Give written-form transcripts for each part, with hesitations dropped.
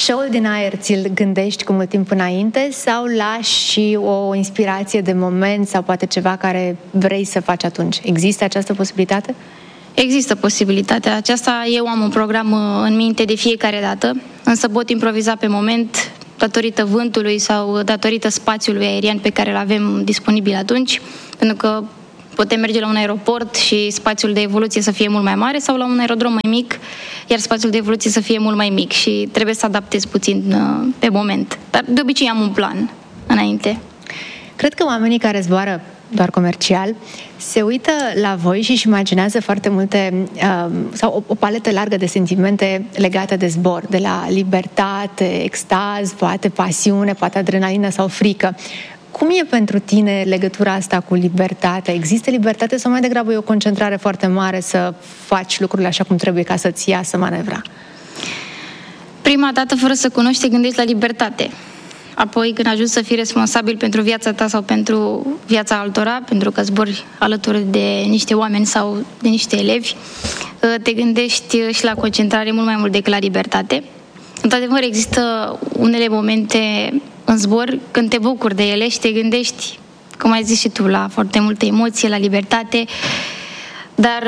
show-ul din aer ți-l gândești cu mult timp înainte sau lași și o inspirație de moment sau poate ceva care vrei să faci atunci? Există această posibilitate? Există posibilitatea aceasta. Eu am un program în minte de fiecare dată, însă pot improviza pe moment datorită vântului sau datorită spațiului aerian pe care îl avem disponibil atunci, pentru că putem merge la un aeroport și spațiul de evoluție să fie mult mai mare sau la un aerodrom mai mic, iar spațiul de evoluție să fie mult mai mic și trebuie să adaptez puțin pe moment. Dar de obicei am un plan înainte. Cred că oamenii care zboară doar comercial se uită la voi și își imaginează foarte multe sau o paletă largă de sentimente legate de zbor, de la libertate, extaz, poate pasiune, poate adrenalină sau frică. Cum e pentru tine legătura asta cu libertatea? Există libertate sau mai degrabă e o concentrare foarte mare să faci lucrurile așa cum trebuie ca să-ți iasă manevra? Prima dată, fără să cunoști, te gândești la libertate. Apoi, când ajungi să fii responsabil pentru viața ta sau pentru viața altora, pentru că zbori alături de niște oameni sau de niște elevi, te gândești și la concentrare mult mai mult decât la libertate. Într-adevăr, există unele momente în zbor când te bucuri de ele și te gândești, cum ai zis și tu, la foarte multă emoție, la libertate, dar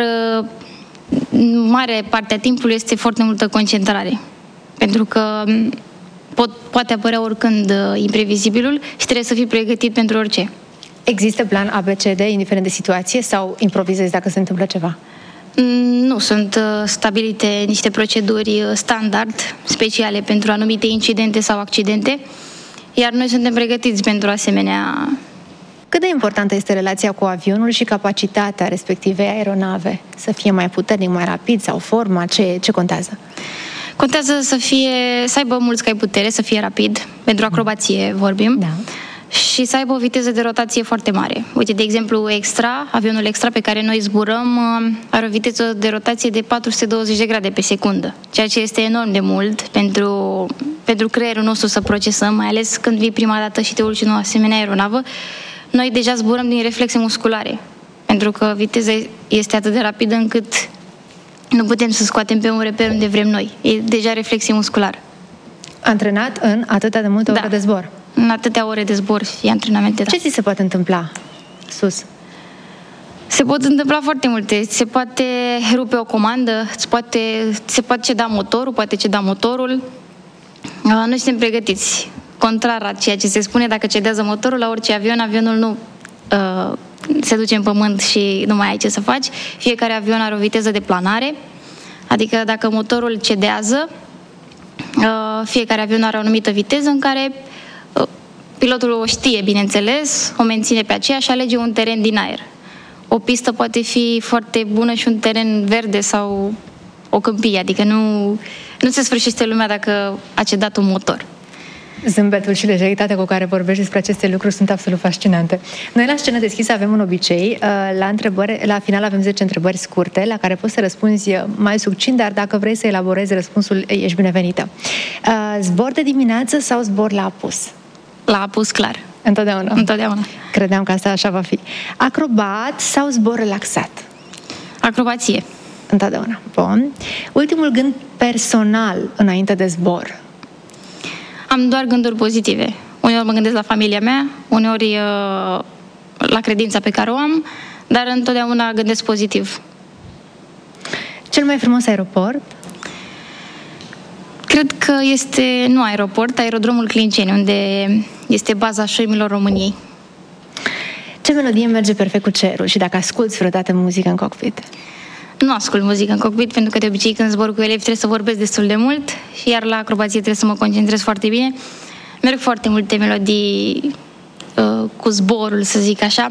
mare parte a timpului este foarte multă concentrare, pentru că poate apărea oricând imprevizibilul și trebuie să fii pregătit pentru orice. Există plan ABCD, indiferent de situație, sau improvizezi dacă se întâmplă ceva? Nu, sunt stabilite niște proceduri standard, speciale pentru anumite incidente sau accidente, iar noi suntem pregătiți pentru asemenea. Cât de importantă este relația cu avionul și capacitatea respectivei aeronave? Să fie mai puternic, mai rapid sau forma? Ce contează? Contează să aibă mulți cai putere, să fie rapid, pentru acrobație vorbim, da. Și să aibă o viteză de rotație foarte mare. Uite, de exemplu, avionul Extra pe care noi zburăm are o viteză de rotație de 420 de grade pe secundă, ceea ce este enorm de mult pentru creierul nostru să procesăm, mai ales când vii prima dată și te urci în o asemenea aeronavă. Noi deja zburăm din reflexe musculare, pentru că viteza este atât de rapidă încât nu putem să scoatem pe un reper unde vrem noi. E deja reflexie musculară. Antrenat în atâtea de multe ore de zbor? În atâtea ore de zbor și antrenamente, da. Ce ți se poate întâmpla sus? Se pot întâmpla foarte multe. Se poate rupe o comandă, se poate ceda motorul, Noi suntem pregătiți. Contrar a ceea ce se spune, dacă cedează motorul la orice avion, avionul nu se duce în pământ și nu mai ai ce să faci. Fiecare avion are o viteză de planare, adică dacă motorul cedează, fiecare avion are o anumită viteză în care pilotul o știe, bineînțeles, o menține pe aceea și alege un teren din aer. O pistă poate fi foarte bună și un teren verde sau o câmpie, adică nu se sfârșește lumea dacă a cedat un motor. Zâmbetul și lejeritatea cu care vorbești despre aceste lucruri sunt absolut fascinante. Noi la Scenă Deschisă avem un obicei, la final avem 10 întrebări scurte la care poți să răspunzi mai succint, dar dacă vrei să elaborezi răspunsul, ești binevenită. Zbor de dimineață sau zbor la apus? La apus, clar. Întotdeauna? Întotdeauna. Credeam că asta așa va fi. Acrobat sau zbor relaxat? Acrobație. Întotdeauna. Bun. Ultimul gând personal înainte de zbor? Am doar gânduri pozitive. Uneori mă gândesc la familia mea, uneori la credința pe care o am, dar întotdeauna gândesc pozitiv. Cel mai frumos aeroport? Cred că nu aeroport, aerodromul Clinceni, unde este baza șoimilor României. Ce melodie merge perfect cu cerul și dacă asculți vreodată muzică în cockpit? Nu ascult muzică în cockpit, pentru că de obicei când zbor cu elevi trebuie să vorbesc destul de mult, și iar la acrobație trebuie să mă concentrez foarte bine. Merg foarte multe melodii cu zborul, să zic așa.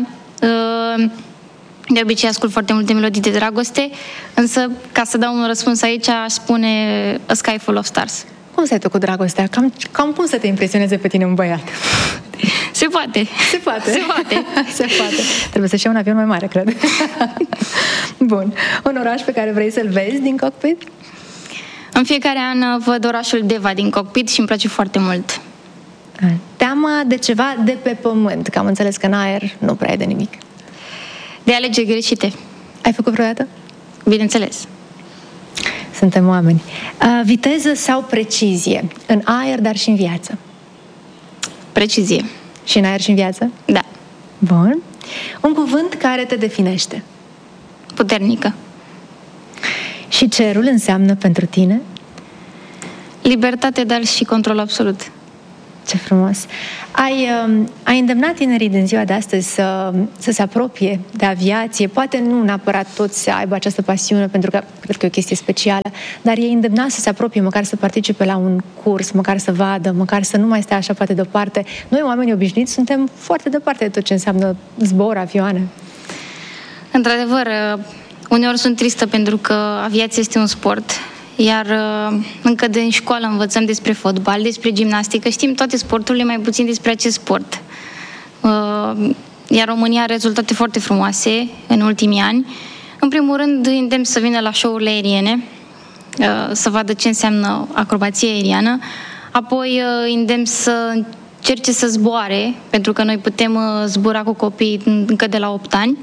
De obicei ascult foarte multe melodii de dragoste, însă ca să dau un răspuns aici aș spune A Sky Full of Stars. Cum stai tu cu dragostea? Cam cum să te impresioneze pe tine un băiat? Se poate. Se poate. Se poate. Se poate. Trebuie să-și iau un avion mai mare, cred. Bun. Un oraș pe care vrei să-l vezi din cockpit? În fiecare an văd orașul Deva din cockpit și îmi place foarte mult. Teamă de ceva de pe pământ, că am înțeles că în aer nu prea e de nimic. De alegeri greșite. Ai făcut vreodată? Bineînțeles. Suntem oameni. Viteză sau precizie? În aer, dar și în viață? Precizie. Și în aer și în viață? Da. Bun. Un cuvânt care te definește? Puternică. Și cerul înseamnă pentru tine? Libertate, dar și control absolut. Ce frumos! Ai îndemnat tinerii din ziua de astăzi să se apropie de aviație. Poate nu neapărat toți să aibă această pasiune, pentru că cred că e o chestie specială, dar ei îndemnat să se apropie, măcar să participe la un curs, măcar să vadă, măcar să nu mai stea așa poate deoparte. Noi, oamenii obișnuiți, suntem foarte departe de tot ce înseamnă zbor, avioane. Într-adevăr, uneori sunt tristă pentru că aviația este un sport, iar încă din școală învățăm despre fotbal, despre gimnastică, știm toate sporturile, mai puțin despre acest sport. Iar România are rezultate foarte frumoase în ultimii ani. În primul rând, îndemn să vină la show-urile aeriene, să vadă ce înseamnă acrobație aeriană, apoi îndemn să încerce să zboare, pentru că noi putem zbura cu copii încă de la 8 ani.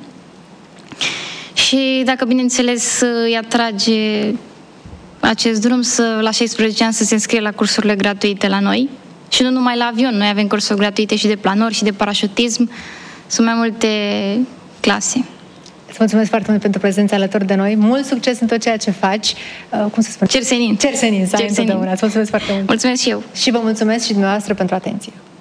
Și dacă, bineînțeles, îi atrage acest drum la 16 ani să se înscrie la cursurile gratuite la noi. Și nu numai la avion, noi avem cursuri gratuite și de planori și de parașutism. Sunt mai multe clase. Îți mulțumesc foarte mult pentru prezența alături de noi. Mult succes în tot ceea ce faci. Cum să spun? Cersenin. Cersenin, să ai întotdeauna. Îți mulțumesc foarte mult. Mulțumesc și eu. Și vă mulțumesc și dumneavoastră pentru atenție.